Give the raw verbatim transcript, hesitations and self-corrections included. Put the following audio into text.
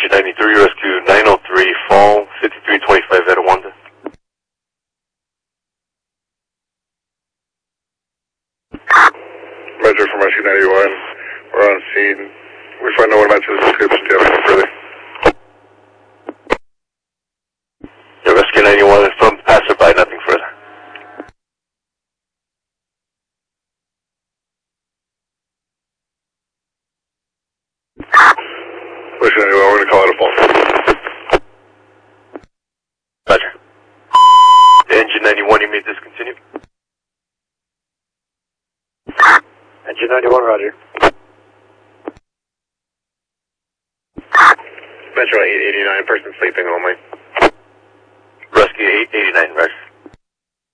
Engine ninety-three, rescue nine oh three, fall, fifty-three twenty-five, Etowanda. Measure from rescue ninety-one, we're on scene. We find no one matches the description. Do you have anything further? Yeah, rescue ninety-one, from passerby, nothing further. Rescue ninety-one, we're going to call it a fault. Roger. Engine ninety-one, you may discontinue. Engine ninety-one, roger. Metro eight eighty-nine, person sleeping only. Rescue eight eighty-nine, roger.